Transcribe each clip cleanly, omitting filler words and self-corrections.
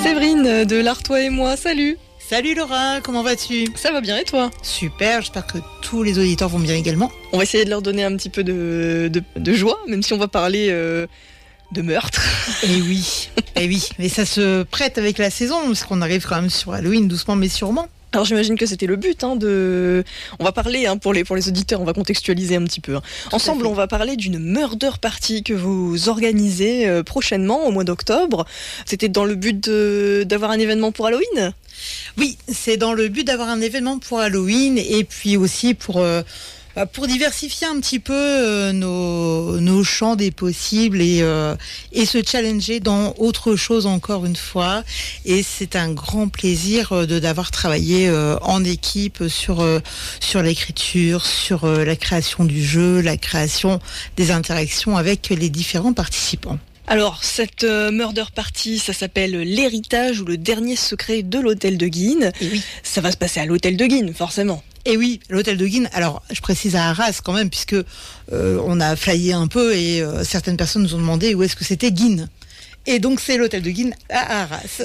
Séverine de l'Artois et moi, salut. Salut Laura, comment vas-tu ? Ça va bien et toi ? Super, j'espère que tous les auditeurs vont bien également. On va essayer de leur donner un petit peu de joie, même si on va parler de meurtre. Eh oui, mais ça se prête avec la saison, parce qu'on arrive quand même sur Halloween doucement mais sûrement. Alors j'imagine que c'était le but. On va parler pour les auditeurs, on va contextualiser un petit peu. Ensemble, on va parler d'une murder party que vous organisez prochainement, au mois d'octobre. C'était dans le but d'avoir un événement pour Halloween ? Oui, c'est dans le but d'avoir un événement pour Halloween et puis aussi pour diversifier un petit peu nos champs des possibles et se challenger dans autre chose encore une fois. Et c'est un grand plaisir d'avoir travaillé en équipe sur l'écriture, sur la création du jeu, la création des interactions avec les différents participants. Alors, cette murder party, ça s'appelle l'héritage ou le dernier secret de l'hôtel de Guines. Et oui. Ça va se passer à l'hôtel de Guines, forcément. Et oui, l'hôtel de Guines, alors je précise à Arras quand même, puisque on a flyé un peu et certaines personnes nous ont demandé où est-ce que c'était Guines. Et donc c'est l'hôtel de Guines à Arras.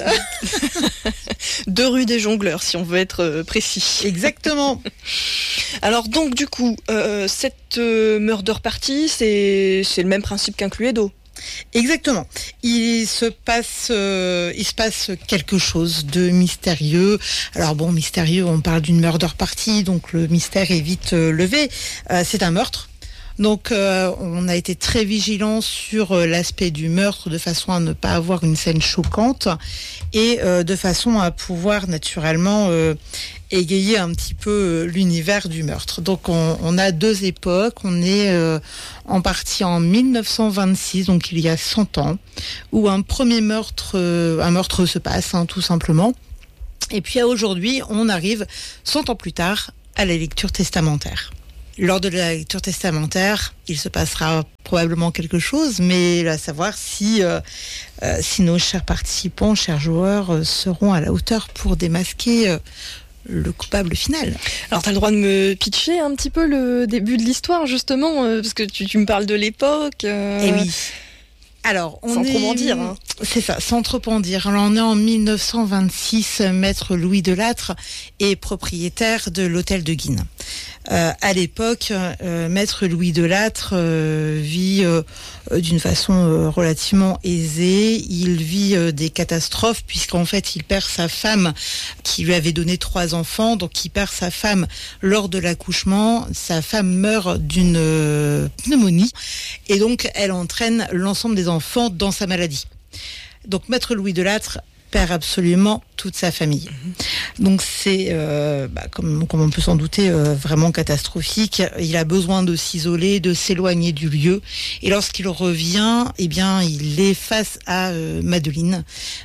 2 rue des Jongleurs, si on veut être précis. Exactement. Alors donc du coup, cette murder party, c'est le même principe qu'un Cluedo. Exactement. Il se passe quelque chose de mystérieux. Alors bon, mystérieux, on parle d'une murder party, donc le mystère est vite levé. C'est un meurtre. Donc on a été très vigilant sur l'aspect du meurtre de façon à ne pas avoir une scène choquante et de façon à pouvoir naturellement égayer un petit peu l'univers du meurtre. Donc on a 2 époques, on est en partie en 1926, donc il y a 100 ans, où un meurtre se passe, tout simplement. Et puis à aujourd'hui, on arrive 100 ans plus tard à la lecture testamentaire. Lors de la lecture testamentaire, il se passera probablement quelque chose, mais à savoir si nos chers participants, chers joueurs, seront à la hauteur pour démasquer le coupable final. Alors tu as le droit de me pitcher un petit peu le début de l'histoire, justement, parce que tu me parles de l'époque. Eh oui. Alors, sans trop en dire. C'est ça, sans trop en dire. Alors, on est en 1926, maître Louis Delattre est propriétaire de l'hôtel de Guines. À l'époque, maître Louis Delattre vit d'une façon relativement aisée. Il vit des catastrophes puisqu'en fait, il perd sa femme qui lui avait donné 3 enfants. Donc, il perd sa femme lors de l'accouchement. Sa femme meurt d'une pneumonie et donc elle entraîne l'ensemble des enfants dans sa maladie. Donc, maître Louis Delattre perd absolument toute sa famille. Donc c'est, comme on peut s'en douter, vraiment catastrophique. Il a besoin de s'isoler, de s'éloigner du lieu. Et lorsqu'il revient, eh bien, il est face à Madeline,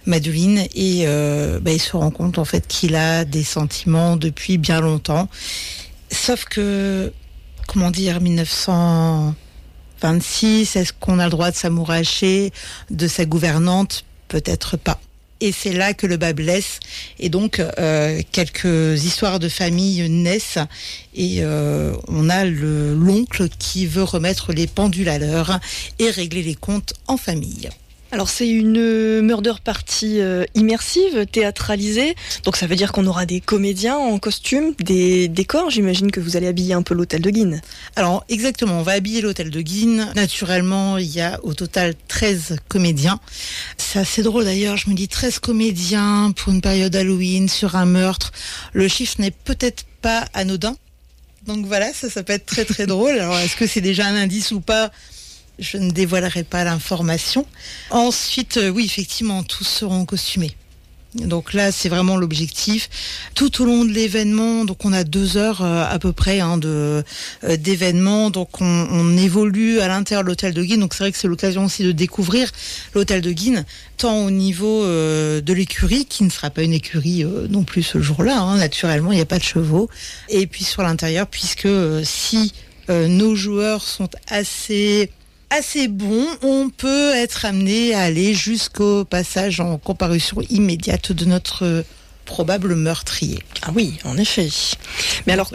et il se rend compte en fait qu'il a des sentiments depuis bien longtemps. Sauf que, 1926, est-ce qu'on a le droit de s'amouracher de sa gouvernante ? Peut-être pas. Et c'est là que le bas blesse. Et donc, quelques histoires de famille naissent. Et on a l'oncle qui veut remettre les pendules à l'heure et régler les comptes en famille. Alors c'est une murder party immersive, théâtralisée. Donc ça veut dire qu'on aura des comédiens en costume, des décors. J'imagine que vous allez habiller un peu l'hôtel de Guines. Alors exactement, on va habiller l'hôtel de Guines. Naturellement, il y a au total 13 comédiens. C'est assez drôle d'ailleurs, je me dis 13 comédiens pour une période Halloween sur un meurtre. Le chiffre n'est peut-être pas anodin. Donc voilà, ça peut être très très drôle. Alors est-ce que c'est déjà un indice ou pas ? Je ne dévoilerai pas l'information. Ensuite, oui, effectivement, tous seront costumés. Donc là, c'est vraiment l'objectif. Tout au long de l'événement, donc on a 2 heures à peu près d'événement. Donc on évolue à l'intérieur de l'hôtel de Guines. Donc c'est vrai que c'est l'occasion aussi de découvrir l'hôtel de Guines, tant au niveau de l'écurie, qui ne sera pas une écurie non plus ce jour-là. Naturellement, il n'y a pas de chevaux. Et puis sur l'intérieur, puisque si nos joueurs sont assez bon, on peut être amené à aller jusqu'au passage en comparution immédiate de notre probable meurtrier. Ah oui, en effet. Mais alors,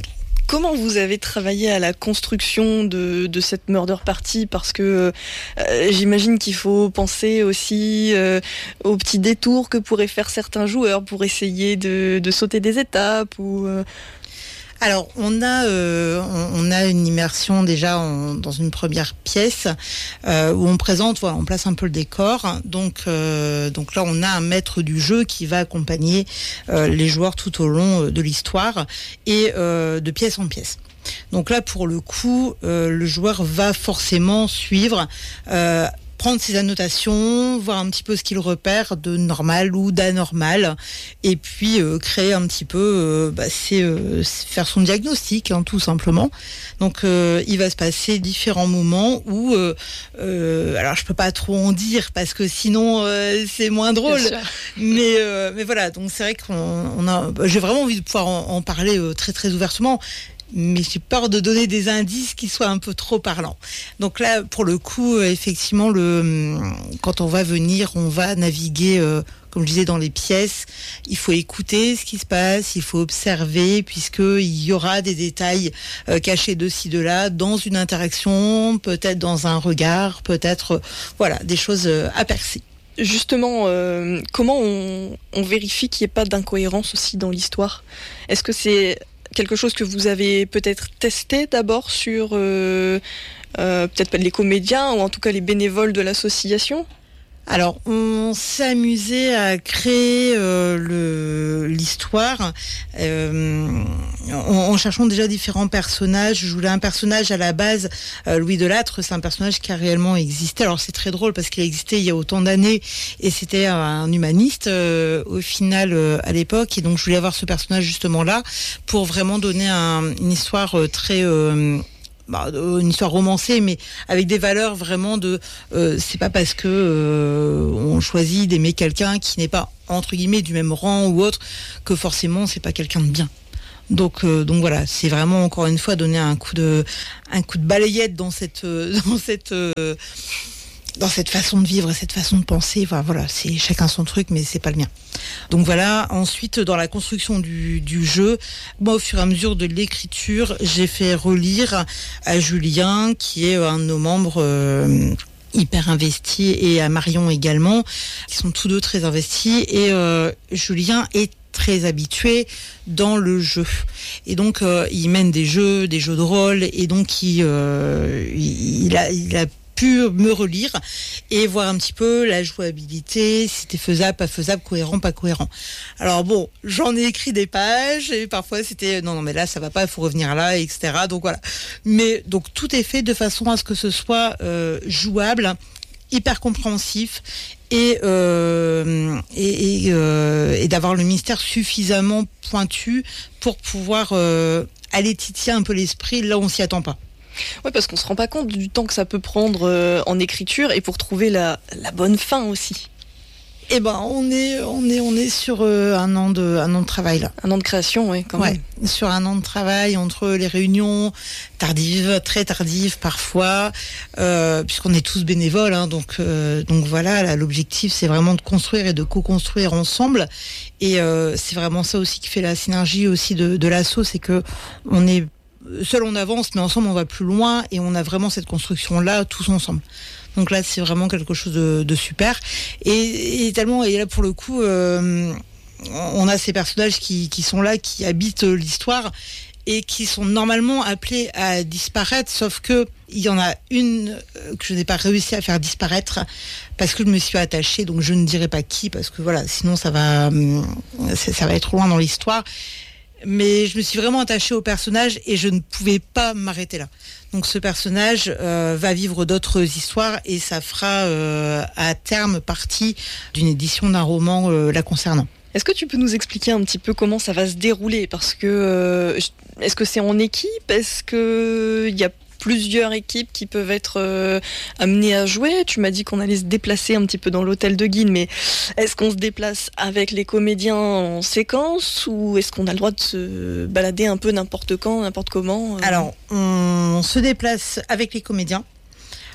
Comment vous avez travaillé à la construction de cette murder party? Parce que j'imagine qu'il faut penser aussi aux petits détours que pourraient faire certains joueurs pour essayer de sauter des étapes ou... Alors, on a une immersion déjà dans une première pièce où on présente, on place un peu le décor. Donc là, on a un maître du jeu qui va accompagner les joueurs tout au long de l'histoire et de pièce en pièce. Donc là, pour le coup, le joueur va forcément suivre. Prendre ses annotations, voir un petit peu ce qu'il repère de normal ou d'anormal, et puis créer un petit peu, faire son diagnostic, tout simplement. Donc il va se passer différents moments où, alors je peux pas trop en dire parce que sinon c'est moins drôle, mais voilà. Donc c'est vrai j'ai vraiment envie de pouvoir en parler très très ouvertement. Mais j'ai peur de donner des indices qui soient un peu trop parlants. Donc là, pour le coup, effectivement, quand on va venir, on va naviguer, comme je disais, dans les pièces. Il faut écouter ce qui se passe, il faut observer, puisqu'il y aura des détails cachés de ci, de là, dans une interaction, peut-être dans un regard, peut-être, des choses à percer. Justement, comment on vérifie qu'il n'y ait pas d'incohérence aussi dans l'histoire? Est-ce que c'est quelque chose que vous avez peut-être testé d'abord sur peut-être pas les comédiens ou en tout cas les bénévoles de l'association? Alors, on s'est amusé à créer l'histoire en cherchant déjà différents personnages. Je voulais un personnage à la base, Louis Delattre, c'est un personnage qui a réellement existé. Alors c'est très drôle parce qu'il a existé il y a autant d'années et c'était un humaniste au final à l'époque. Et donc je voulais avoir ce personnage justement là pour vraiment donner une histoire très... une histoire romancée, mais avec des valeurs vraiment c'est pas parce que on choisit d'aimer quelqu'un qui n'est pas entre guillemets du même rang ou autre que forcément c'est pas quelqu'un de bien. Donc voilà, c'est vraiment encore une fois donner un coup de balayette dans cette façon de vivre, cette façon de penser. Voilà, c'est chacun son truc, mais c'est pas le mien. Donc voilà. Ensuite, dans la construction du jeu, moi, au fur et à mesure de l'écriture, j'ai fait relire à Julien, qui est un de nos membres hyper investis, et à Marion également, qui sont tous deux très investis. Et Julien est très habitué dans le jeu. Et donc, il mène des jeux de rôle, et donc il a pu me relire et voir un petit peu la jouabilité, si c'était faisable, pas faisable, cohérent, pas cohérent. Alors bon, j'en ai écrit des pages et parfois c'était non mais là ça va pas, il faut revenir là, etc. Donc voilà. Mais donc tout est fait de façon à ce que ce soit jouable, hyper compréhensif et d'avoir le mystère suffisamment pointu pour pouvoir aller titiller un peu l'esprit là où on s'y attend pas. Oui, parce qu'on se rend pas compte du temps que ça peut prendre en écriture et pour trouver la bonne fin aussi. Eh ben, on est sur un an de travail là. Un an de création, oui, quand même. Sur un an de travail entre les réunions tardives, très tardives parfois, puisqu'on est tous bénévoles, donc voilà, là, l'objectif c'est vraiment de construire et de co-construire ensemble. Et c'est vraiment ça aussi qui fait la synergie aussi de l'asso, c'est que on est seul on avance, mais ensemble on va plus loin et on a vraiment cette construction-là tous ensemble. Donc là, c'est vraiment quelque chose de super. Et là, pour le coup, on a ces personnages qui sont là, qui habitent l'histoire et qui sont normalement appelés à disparaître, sauf que il y en a une que je n'ai pas réussi à faire disparaître parce que je me suis attachée, donc je ne dirai pas qui, parce que voilà, sinon ça va être loin dans l'histoire. Mais je me suis vraiment attachée au personnage et je ne pouvais pas m'arrêter là. Donc ce personnage va vivre d'autres histoires et ça fera à terme partie d'une édition d'un roman la concernant. Est-ce que tu peux nous expliquer un petit peu comment ça va se dérouler? Parce que est-ce que c'est en équipe? Est-ce qu'il y a plusieurs équipes qui peuvent être amenées à jouer? Tu m'as dit qu'on allait se déplacer un petit peu dans l'hôtel de Guînes, mais est-ce qu'on se déplace avec les comédiens en séquence ou est-ce qu'on a le droit de se balader un peu n'importe quand, n'importe comment? Alors, on se déplace avec les comédiens.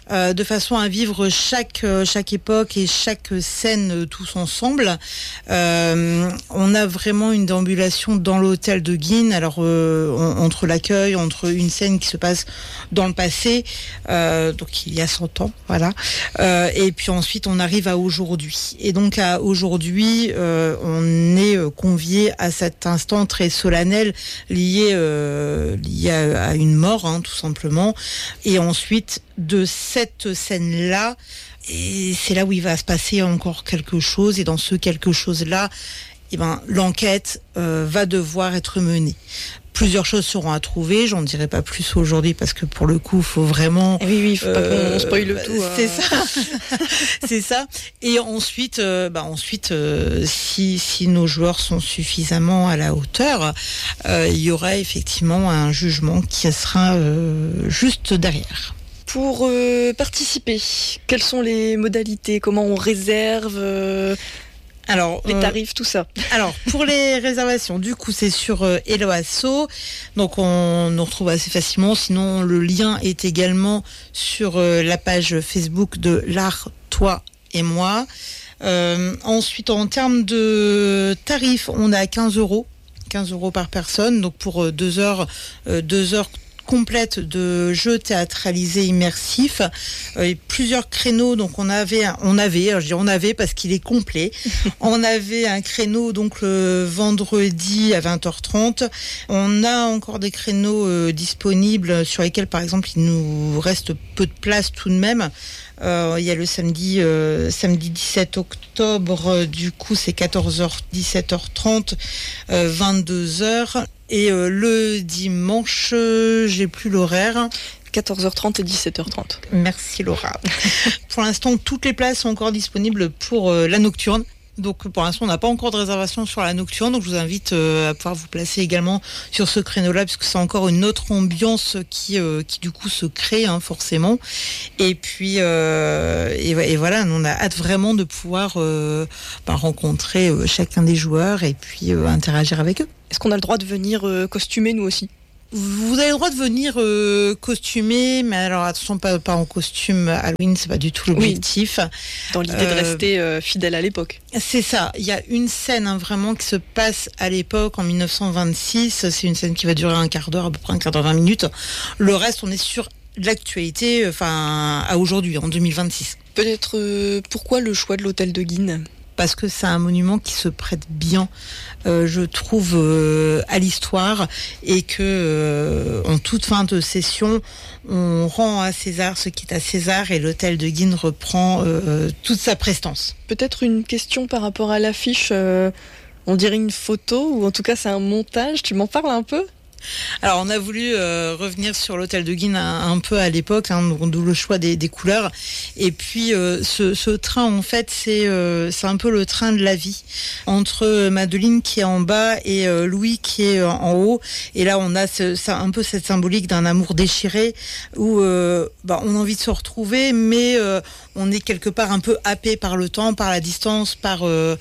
de façon à vivre chaque époque et chaque scène tous ensemble. On a vraiment une déambulation dans l'hôtel de Guînes, alors entre l'accueil, entre une scène qui se passe dans le passé, donc il y a 100 ans, voilà, et puis ensuite on arrive à aujourd'hui. Et donc à aujourd'hui, on est convié à cet instant très solennel lié à une mort, hein, tout simplement. Et ensuite, de cette scène-là, et c'est là où il va se passer encore quelque chose. Et dans ce quelque chose-là, l'enquête va devoir être menée. Plusieurs choses seront à trouver, j'en dirai pas plus aujourd'hui parce que pour le coup, il faut vraiment... Oui, faut pas qu'on spoile tout. C'est ça, c'est ça. Et ensuite, si nos joueurs sont suffisamment à la hauteur, il y aura effectivement un jugement qui sera juste derrière. Pour participer, quelles sont les modalités? Comment on réserve Alors, les tarifs, tout ça. Alors, pour les réservations, du coup, c'est sur Hello Asso. Donc, on nous retrouve assez facilement. Sinon, le lien est également sur la page Facebook de l'Art, toi et moi. Ensuite, en termes de tarifs, on a 15 euros. 15 euros par personne. Donc, pour 2 heures complète de jeux théâtralisés immersifs, et plusieurs créneaux. Donc on avait parce qu'il est complet. On avait un créneau donc le vendredi à 20h30. On a encore des créneaux disponibles sur lesquels par exemple il nous reste peu de place tout de même. Il y a le samedi 17 octobre, du coup c'est 14h, 17h30, 22h. Et le dimanche, j'ai plus l'horaire. 14h30 et 17h30. Merci Laura. Pour l'instant, toutes les places sont encore disponibles pour la nocturne. Donc pour l'instant, on n'a pas encore de réservation sur la nocturne. Donc je vous invite à pouvoir vous placer également sur ce créneau-là, puisque c'est encore une autre ambiance qui du coup se crée, hein, forcément. Et puis et voilà, on a hâte vraiment de pouvoir rencontrer chacun des joueurs et puis interagir avec eux. Est-ce qu'on a le droit de venir costumer nous aussi? Vous avez le droit de venir costumer, mais alors attention, pas en costume Halloween, c'est pas du tout l'objectif. Oui, dans l'idée de rester fidèle à l'époque. C'est ça. Il y a une scène vraiment qui se passe à l'époque, en 1926. C'est une scène qui va durer un quart d'heure, à peu près un quart d'heure, 20 minutes. Le reste, on est sur l'actualité, à aujourd'hui, en 2026. Peut-être pourquoi le choix de l'hôtel de Guînes? Parce que c'est un monument qui se prête bien, je trouve, à l'histoire, et que en toute fin de session, on rend à César ce qui est à César, et l'hôtel de Guînes reprend toute sa prestance. Peut-être une question par rapport à l'affiche, on dirait une photo, ou en tout cas c'est un montage, tu m'en parles un peu ? Alors on a voulu revenir sur l'hôtel de Guînes un peu à l'époque, hein, d'où le choix des couleurs. Et puis ce train, en fait, c'est un peu le train de la vie, entre Madeleine qui est en bas et Louis qui est en haut. Et là on a un peu cette symbolique d'un amour déchiré où on a envie de se retrouver, mais on est quelque part un peu happé par le temps, par la distance, par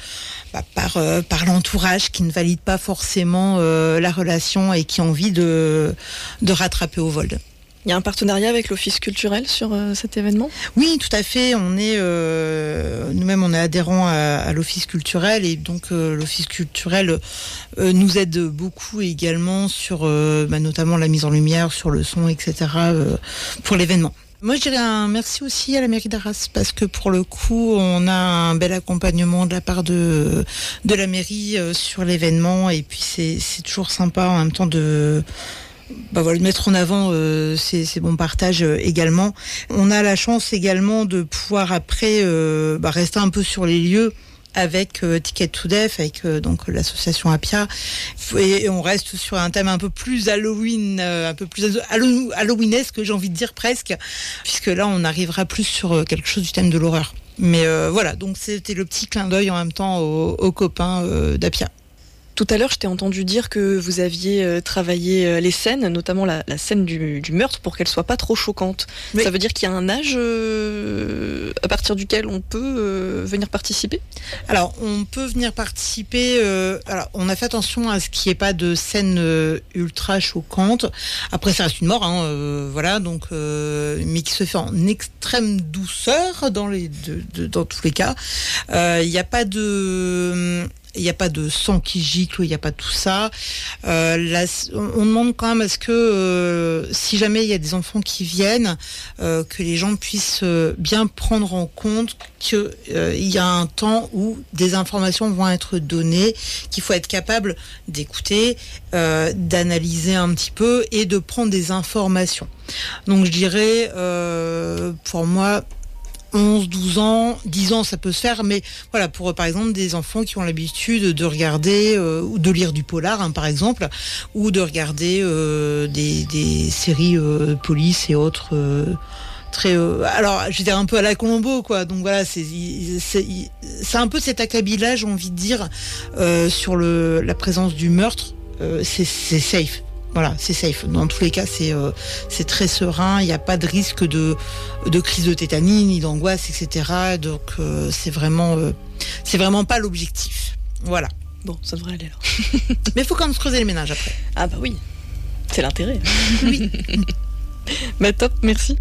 l'entourage qui ne valide pas forcément la relation et qui a envie de rattraper au vol. Il y a un partenariat avec l'Office culturel sur cet événement ? Oui, tout à fait. On est nous-mêmes, on est adhérents à l'Office culturel, et donc l'Office culturel nous aide beaucoup également sur notamment la mise en lumière, sur le son, etc. Pour l'événement. Moi, je dirais un merci aussi à la mairie d'Arras, parce que pour le coup, on a un bel accompagnement de la part de la mairie sur l'événement, et puis c'est toujours sympa en même temps de mettre en avant ces bons partages également. On a la chance également de pouvoir après rester un peu sur les lieux avec Ticket to Death, avec donc l'association Appia, et on reste sur un thème un peu plus Halloween, un peu plus Halloweenesque, j'ai envie de dire presque, puisque là on arrivera plus sur quelque chose du thème de l'horreur. Mais voilà, donc c'était le petit clin d'œil en même temps aux copains d'Appia. Tout à l'heure, je t'ai entendu dire que vous aviez travaillé les scènes, notamment la scène du meurtre, pour qu'elle soit pas trop choquante. Oui. Ça veut dire qu'il y a un âge à partir duquel on peut venir participer ? Alors, on peut venir participer. Alors, on a fait attention à ce qu'il n'y ait pas de scène ultra choquante. Après, ça reste une mort, voilà. Donc, mais qui se fait en extrême douceur dans tous les cas. Il n'y a pas de sang qui gicle, il n'y a pas tout ça. On demande quand même à ce que si jamais il y a des enfants qui viennent, que les gens puissent bien prendre en compte qu'il y a un temps où des informations vont être données, qu'il faut être capable d'écouter, d'analyser un petit peu et de prendre des informations. Donc je dirais, pour moi, 11, 12 ans, 10 ans, ça peut se faire, mais voilà, pour par exemple des enfants qui ont l'habitude de regarder ou de lire du polar, par exemple, ou de regarder des séries police et autres très alors je veux dire un peu à la Colombo, quoi. Donc voilà, c'est un peu cet accablage, j'ai envie de dire, sur la présence du meurtre. C'est safe. Voilà, c'est safe. Dans tous les cas, c'est très serein. Il n'y a pas de risque de crise de tétanie, ni d'angoisse, etc. Donc c'est vraiment pas l'objectif. Voilà. Bon, ça devrait aller alors. Mais il faut quand même se creuser les ménages après. Ah bah oui, c'est l'intérêt. Oui. Bah top, merci.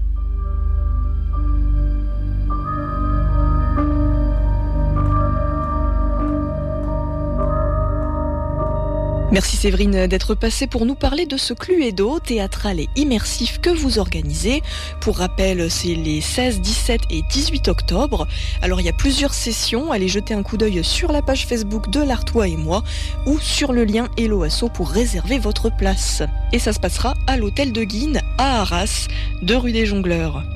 Merci Séverine d'être passée pour nous parler de ce Cluedo théâtral et immersif que vous organisez. Pour rappel, c'est les 16, 17 et 18 octobre. Alors il y a plusieurs sessions, allez jeter un coup d'œil sur la page Facebook de l'Artois et moi ou sur le lien Hello Asso pour réserver votre place. Et ça se passera à l'hôtel de Guine à Arras, 2 rue des Jongleurs.